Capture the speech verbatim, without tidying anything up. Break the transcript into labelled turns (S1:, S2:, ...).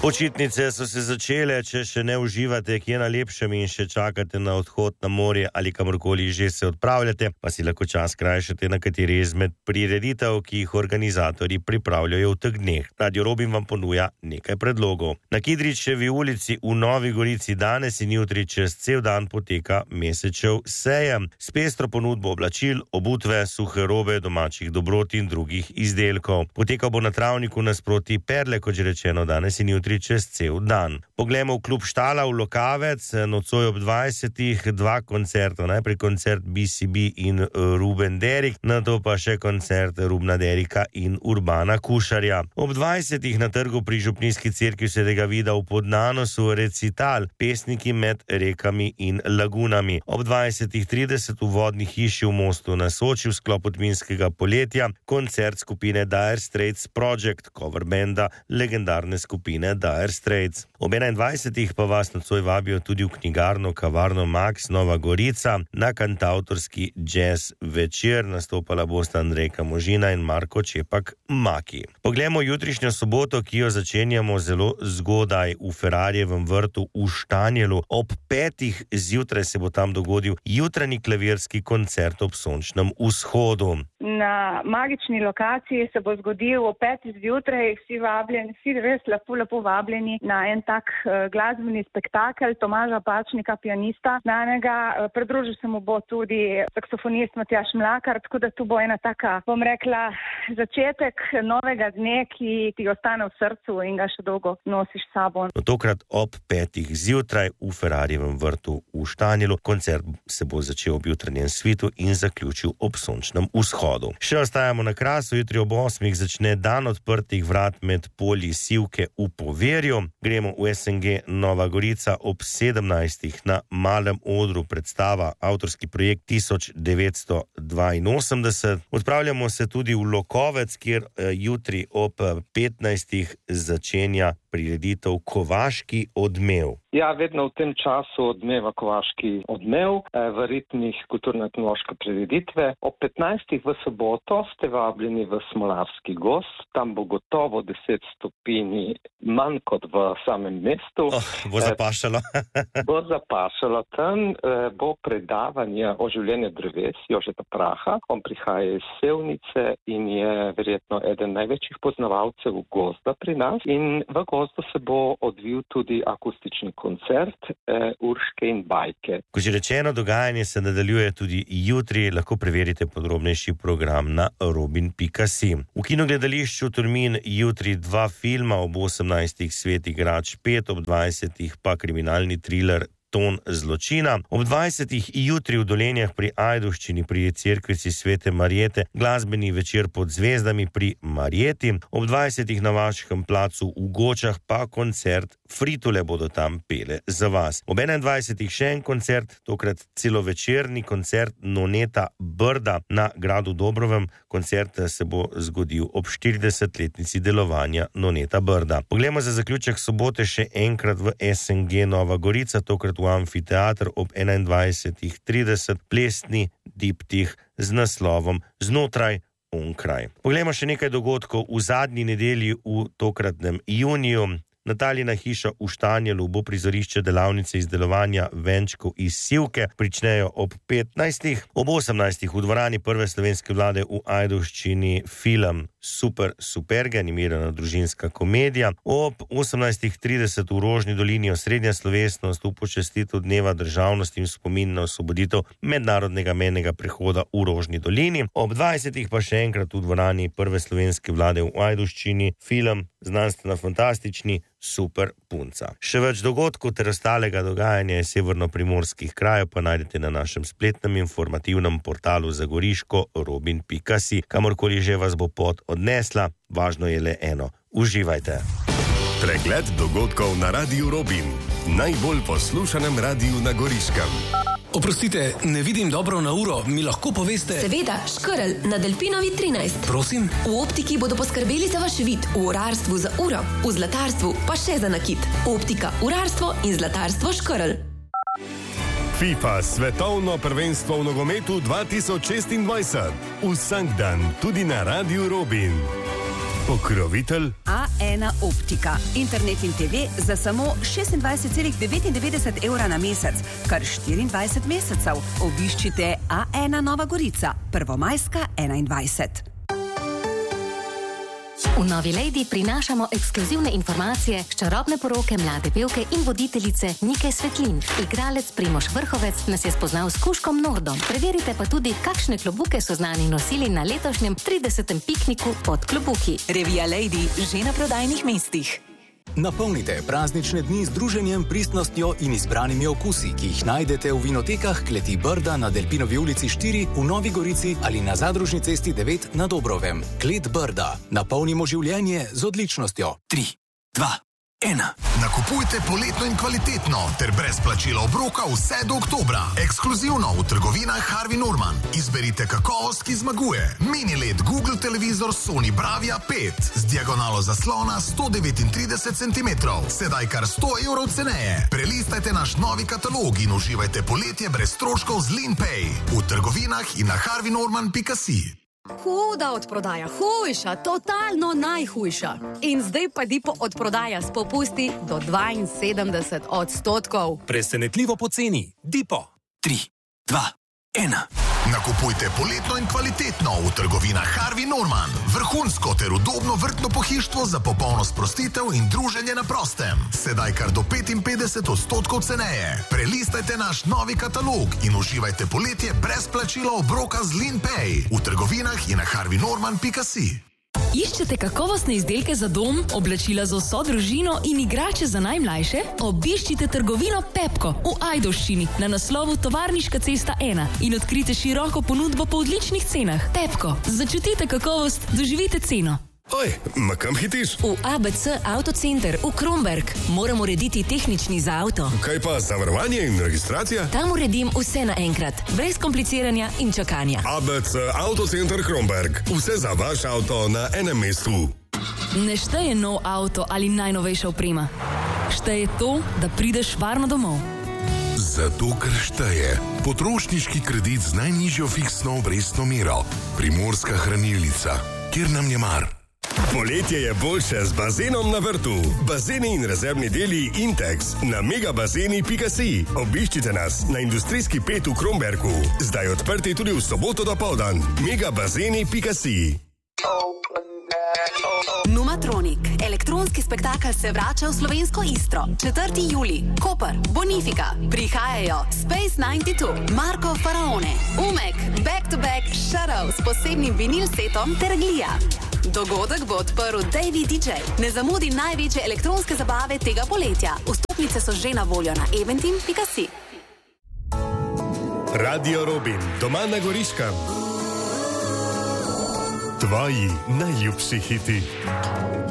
S1: Počitnice so se začele, če še ne uživate kje na lepšem in še čakate na odhod na morje ali kamorkoli že se odpravljate, pa si lahko čas krajšate na kateri izmed prireditev, ki jih organizatorji pripravljajo v teh dneh. Radio Robin vam ponuja nekaj predlogov. Na Kidričevi ulici v Novi Gorici danes in jutri čez cel dan poteka Mesečev sejem s pestro ponudbo oblačil, obutve, suhe robe, domačih dobrot in drugih izdelkov. Potekal bo na travniku nasproti Perle, kot že rečeno, danes in jutri čez cel dan. Poglejmo v klub Štala v Lokavec, nocoj ob dvajsetih dva koncerta, najprej koncert B C B in Ruben Derik, nato pa še koncert Rubna Derika in Urbana Kušarja. Ob dvajsetih na trgu pri Župnijski cerkvi Svetega Vida v Podnanosu recital Pesniki med rekami in lagunami. Ob dvajsetih trideset v vodni hiši v Mostu na Soči v sklopu Tminskega poletja koncert skupine Dire Straits Project, cover benda legendarne skupine Dire Straits. Ob enaindvajsetih pa vas nocoj vabijo tudi v knjigarno Kavarno Max Nova Gorica na kantavtorski jazz večer. Nastopala bosta Andrejka Možina in Marko Čepak Maki. Poglejmo jutrišnjo soboto, ki jo začenjamo zelo zgodaj v Ferrarjevem vrtu v Štanjelu. Ob petih zjutraj se bo tam dogodil jutranji klavirski koncert ob sončnem vzhodu.
S2: Na magični lokaciji se bo zgodil ob petih zjutraj, vsi vabljeni, vsi res lepo, lepo vabljeni na en tak uh, glasbeni spektakel Tomaža Pačnika, pianista znanega. Uh, pridružil se mu bo tudi saksofonist Matjaž Mlakar, tako da tu bo ena taka, bom rekla, začetek novega dne, ki ti ostane v srcu in ga še dolgo nosiš s sabo.
S1: No, tokrat ob petih zjutraj v Ferrarjevem vrtu v Štanjelu. Koncert se bo začel ob jutranjem svitu in zaključil ob sončnem vzhodu. Še ostajamo na Krasu, jutri ob osmih začne dan odprtih vrat med polji Sivke v Poverju. Gremo v S N G Nova Gorica ob sedemnajstih na malem odru predstava avtorski projekt tisoč devetsto dvainosemdeset. Odpravljamo se tudi v Lokovec, kjer eh, jutri ob petnajstih začenja prireditev Kovaški odmev.
S3: Ja, vedno v tem času odmeva Kovaški odmev v ritmih kulturno-etnološke prireditve. Ob petnajstih v soboto ste vabljeni v Smolarski gozd. Tam bo gotovo deset stopinj manj kot v samem mestu.
S1: Oh, bo zapašalo.
S3: bo zapašalo. Tam bo predavanje o življenju dreves Jožeta Praha. On prihaja iz Sevnice in je verjetno eden največjih poznavalcev gozda pri nas. In v gozdu se bo odvil tudi akustični koncert eh, Urške in bajke.
S1: Kot že rečeno, dogajanje se nadaljuje tudi jutri, lahko preverite podrobnejši program na robin pika si. V kinogledališču Tolmin jutri dva filma, ob osemnajstih Svet igrač pet, ob dvajsetih pa kriminalni triler Ton zločina. Ob dvajsetih jutri v Dolenjah pri Ajdovščini pri cerkvici Svete Marjete glasbeni večer pod zvezdami pri Marjeti. Ob dvajsetih na Vaškem placu v Gočah pa koncert Fritule bodo tam pele za vas. Ob enaindvajsetih še en koncert, tokrat celovečerni koncert Noneta Brda na gradu Dobrovem. Koncert se bo zgodil ob štiridesetletnici delovanja Noneta Brda. Poglejmo za zaključek sobote še enkrat v S N G Nova Gorica, tokrat v amfiteater ob enaindvajsetih trideset plesni diptih z naslovom Znotraj, onkraj. Poglejmo še nekaj dogodkov v zadnji nedelji v tokratnem juniju. Natalijina hiša v Štanjelu bo prizorišče delavnice izdelovanja venčkov iz sivke, pričnejo ob petnajstih, ob osemnajstih v dvorani Prve slovenske vlade v Ajdovščini film Super Superge, animirana družinska komedija. Ob osemnajstih trideset v Rožni dolini osrednja slovesnost v počastitev dneva državnosti in spomin na osvoboditev mednarodnega mejnega prehoda v Rožni dolini. Ob dvajsetih pa še enkrat v dvorani Prve slovenske vlade v Ajdovščini film znanstveno-fantastični Super punca. Še več dogodkov ter ostalega dogajanja iz severno-primorskih krajev pa najdete na našem spletnem informativnem portalu zagoriško robin pika si. Kamorkoli že vas bo pot odnesla, važno je le eno. Uživajte.
S4: Pregled dogodkov na Radiu Robin, najbolj poslušanem radiju na Goriškem.
S5: Oprostite, ne vidim dobro na uro, mi lahko poveste?
S6: Seveda, Škrl na Delpinovi trinajst.
S5: Prosim?
S6: V optiki bodo poskrbeli za vaš vid, v urarstvu za uro, v zlatarstvu pa še za nakit. Optika, urarstvo in zlatarstvo Škrl.
S4: FIFA svetovno prvenstvo v nogometu dva tisoč šestindvajset. Vsak dan tudi na Radiu Robin. Pokrovitelj
S7: A ena Optika. Internet in T V za samo šestindvajset celih devetindevetdeset evra na mesec, kar štiriindvajset mesecev. Obiščite A ena Nova Gorica, Prvomajska enaindvajset.
S8: V Novi Lady prinašamo ekskluzivne informacije s čarobne poroke mlade pevke in voditeljice Nike Svetlin. Igralec Primož Vrhovec nas je spoznal s kužkom Nordom. Preverite pa tudi, kakšne klobuke so znani nosili na letošnjem tridesetem pikniku pod klobuki.
S7: Revija Lady že na prodajnih mestih.
S5: Napolnite praznične dni z druženjem, pristnostjo in izbranimi okusi, ki jih najdete v vinotekah Kleti Brda na Delpinovi ulici štiri v Novi Gorici ali na Zadružni cesti devet na Dobrovem. Klet Brda. Napolnimo življenje z odličnostjo.
S9: tri, dva, ena. Nakupujte poletno in kvalitetno ter brez plačila obroka vse do oktobra. Ekskluzivno v trgovinah Harvey Norman. Izberite kakovost, ki zmaguje. Mini L E D Google televizor Sony Bravia pet z diagonalo zaslona sto devetintrideset centimetrov. Sedaj kar sto evrov ceneje. Prelistajte naš novi katalog in uživajte poletje brez stroškov z Linpay. V trgovinah in na harvey norman pika si.
S10: Huda odprodaja, hujša, totalno najhujša. In zdaj pa Dipo odprodaja s popusti do dvainsedemdeset odstotkov.
S5: Presenetljivo poceni. Dipo.
S9: tri, dva, ena. Nakupujte poletno in kvalitetno v trgovinah Harvey Norman. Vrhunsko ter udobno vrtno pohištvo za popolno sprostitev in druženje na prostem. Sedaj kar do petinpetdeset odstotkov ceneje. Prelistajte naš novi katalog in uživajte poletje brez plačila obroka z Linpay. V trgovinah in na harvey norman pika si.
S11: Iščete kakovostne izdelke za dom, oblačila za vso družino in igrače za najmlajše? Obiščite trgovino Pepko v Ajdovščini na naslovu Tovarniška cesta ena in odkrite široko ponudbo po odličnih cenah. Pepko, začutite kakovost, doživite ceno.
S4: Oj, ma kam hitiš?
S11: V A B C Avtocenter v Kromberg. Moram urediti tehnični za avto.
S4: Kaj pa zavarovanje in registracija?
S11: Tam uredim vse naenkrat, brez kompliciranja in čakanja.
S4: A B C Avtocenter Kromberg. Vse za vaš avto na enem mestu.
S11: Ne šteje nov avto ali najnovejša oprema. Šteje to, da prideš varno domov.
S9: Zato, ker šteje. Potrošniški kredit z najnižjo fiksno obrestno mero. Primorska hranilnica. Kjer nam je mar.
S4: Poletje je boljše z bazenom na vrtu. Bazeni in rezervni deli Intex na megabazeni pika si. Obiščite nas na Industrijski pet v Kromberku. Zdaj odprti tudi v soboto dopoldan. megabazeni pika si.
S7: Numatronik. Elektronski spektakel se vrača v slovensko Istro. četrti julij. Koper, Bonifika. Prihajajo Space devetdeset dva, Marko Faraone, Umek, Back to Back, Shadow s posebnim vinil setom ter Glija. Dogodek bo odprl Davey D J. Ne zamudi največje elektronske zabave tega poletja. Vstopnice so že na voljo na eventim pika si.
S4: Radio Robin, doma na Goriškem. Tvoji najljubši hiti.